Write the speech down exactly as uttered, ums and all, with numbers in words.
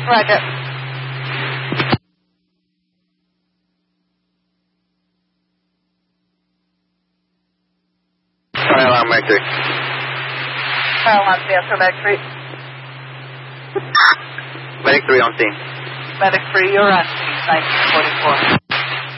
Roger. Fire alarm, Medic three. Fire alarm, answer, Medic three. Medic three on scene. Medic three, you're on scene, nineteen forty-four.